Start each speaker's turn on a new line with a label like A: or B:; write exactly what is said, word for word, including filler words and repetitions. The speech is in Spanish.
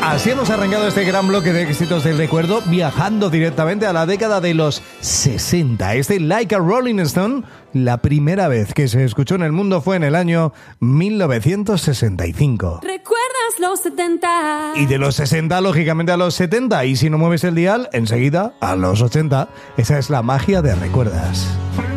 A: Así hemos arrancado este gran bloque de éxitos del recuerdo, viajando directamente a la década de los sesenta. Este Like a Rolling Stone, la primera vez que se escuchó en el mundo fue en el año mil novecientos sesenta y cinco.
B: ¿Recuerdas los setenta?
A: Y de los sesenta, lógicamente, a los setenta. Y si no mueves el dial, enseguida a los ochenta. Esa es la magia de Recuerdas.